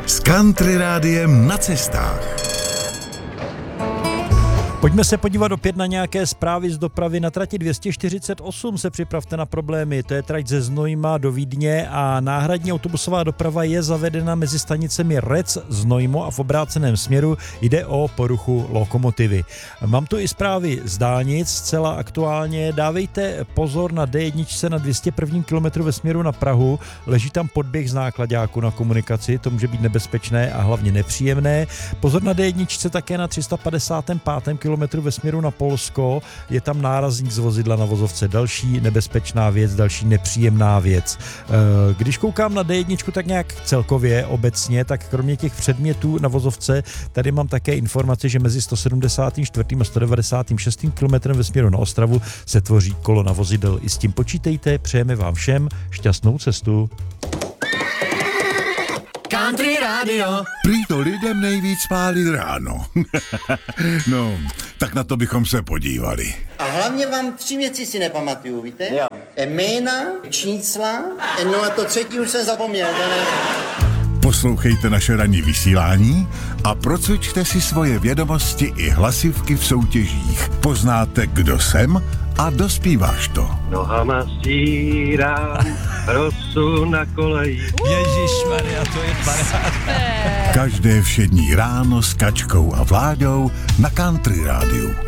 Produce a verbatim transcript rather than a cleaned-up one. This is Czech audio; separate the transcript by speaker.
Speaker 1: s Country Rádiem na cestách.
Speaker 2: Pojďme se podívat opět na nějaké zprávy z dopravy. Na trati dvě stě čtyřicet osm se připravte na problémy. To je trať ze Znojma do Vídně a náhradní autobusová doprava je zavedena mezi stanicemi Rec, Znojmo a v obráceném směru jde o poruchu lokomotivy. Mám tu i zprávy z dálnic, zcela aktuálně. Dávejte pozor na D jedna na dvě stě prvním kilometru ve směru na Prahu. Leží tam podběh z náklaďáku na komunikaci, to může být nebezpečné a hlavně nepříjemné. Pozor na D jedna také na tři sta padesátém pátém kilometru ve směru na Polsko, je tam nárazník z vozidla na vozovce. Další nebezpečná věc, další nepříjemná věc. Když koukám na D jedna tak nějak celkově, obecně, tak kromě těch předmětů na vozovce, tady mám také informaci, že mezi sto sedmdesát čtyři a sto devadesát šest kilometrem ve směru na Ostravu se tvoří kolona vozidel. I s tím počítejte, přejeme vám všem šťastnou cestu.
Speaker 3: Country Radio.
Speaker 1: Prý to lidem nejvíc pálí ráno. No, tak na to bychom se podívali.
Speaker 4: A hlavně vám tři věci si nepamatuju, víte? Jo. Jména, čísla, no a to třetí už jsem zapomněl. Ne?
Speaker 1: Poslouchejte naše ranní vysílání a procvičte si svoje vědomosti i hlasivky v soutěžích. Poznáte, kdo jsem a dospíváš to.
Speaker 5: Nohama stírám rosu na koleji.
Speaker 2: Ježišmarja, to je paráda.
Speaker 1: Každé všední ráno s Kačkou a Vláďou na Country Rádiu.